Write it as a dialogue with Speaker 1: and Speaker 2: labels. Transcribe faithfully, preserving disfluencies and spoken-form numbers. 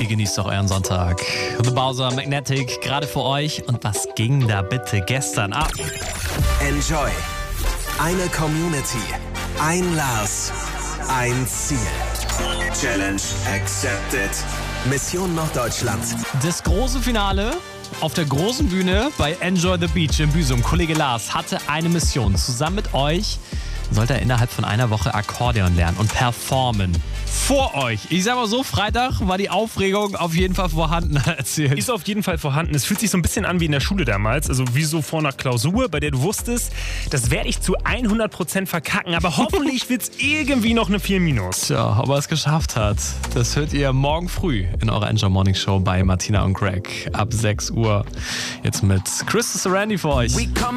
Speaker 1: Ihr genießt doch euren Sonntag. The Bowser, Magnetic, gerade für euch. Und was ging da bitte gestern ab?
Speaker 2: Enjoy. Eine Community. Ein Lars. Ein Ziel. Challenge accepted. Mission Norddeutschland.
Speaker 1: Das große Finale auf der großen Bühne bei Enjoy the Beach in Büsum. Kollege Lars hatte eine Mission. Zusammen mit euch sollte er innerhalb von einer Woche Akkordeon lernen und performen. Vor euch. Ich sag mal so, Freitag war die Aufregung auf jeden Fall vorhanden, erzählt.
Speaker 3: Ist auf jeden Fall vorhanden. Es fühlt sich so ein bisschen an wie in der Schule damals, also wie so vor einer Klausur, bei der du wusstest, das werde ich zu hundert Prozent verkacken, aber hoffentlich wird's irgendwie noch eine vier minus.
Speaker 1: Tja, ob er es geschafft hat, das hört ihr morgen früh in eurer Enjoy Morning Show bei Martina und Greg ab sechs Uhr. Jetzt mit Chris Randy für euch.